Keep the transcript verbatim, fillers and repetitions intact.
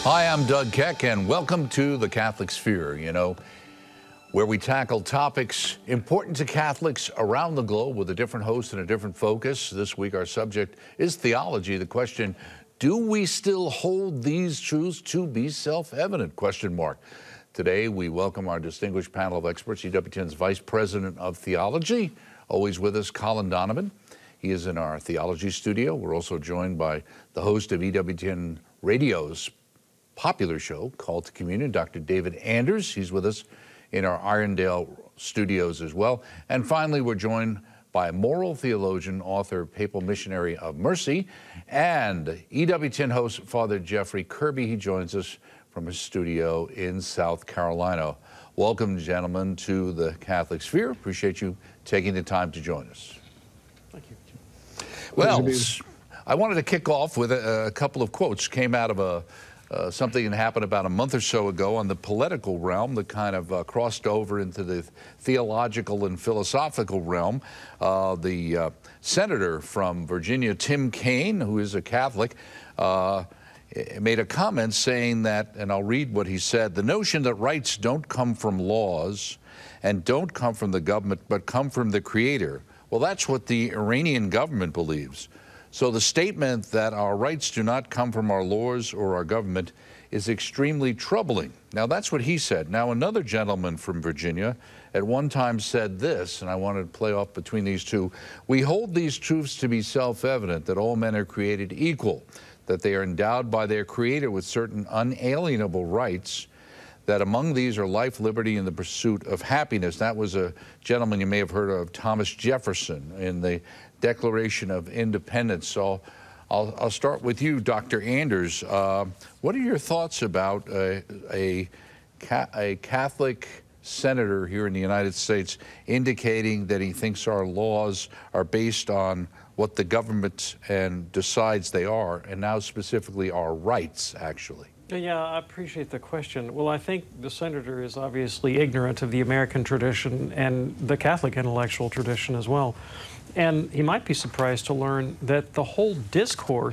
Hi, I'm Doug Keck, and welcome to the Catholic Sphere, you know, where we tackle topics important to Catholics around the globe with a different host and a different focus. This week, our subject is theology. The question, do we still hold these truths to be self-evident? Question mark. Today, we welcome our distinguished panel of experts, E W T N's Vice President of Theology, always with us, Colin Donovan. He is in our theology studio. We're also joined by the host of E W T N Radio's popular show, Call to Communion, Doctor David Anders. He's with us in our Irondale studios as well. And finally, we're joined by moral theologian, author, Papal Missionary of Mercy, and E W T N host, Father Jeffrey Kirby. He joins us from his studio in South Carolina. Welcome, gentlemen, to the Catholic Sphere. Appreciate you taking the time to join us. Thank you. Well, I wanted to kick off with a, a couple of quotes. Came out of a Uh, something that happened about a month or so ago on the political realm that kind of uh, crossed over into the theological and philosophical realm. Uh, the uh, senator from Virginia, Tim Kaine, who is a Catholic, uh, made a comment saying that, and I'll read what he said, the notion that rights don't come from laws and don't come from the government but come from the Creator. Well, that's what the Iranian government believes. So the statement that our rights do not come from our laws or our government is extremely troubling. Now, that's what he said. Now, another gentleman from Virginia at one time said this, and I wanted to play off between these two. We hold these truths to be self-evident, that all men are created equal, that they are endowed by their Creator with certain unalienable rights, that among these are life, liberty, and the pursuit of happiness. That was a gentleman you may have heard of, Thomas Jefferson, in the Declaration of Independence. So I'll, I'll start with you, Doctor Anders. Uh, what are your thoughts about a, a, a Catholic senator here in the United States indicating that he thinks our laws are based on what the government and decides they are, and now specifically our rights, actually? Yeah, I appreciate the question. Well, I think the senator is obviously ignorant of the American tradition and the Catholic intellectual tradition as well. And he might be surprised to learn that the whole discourse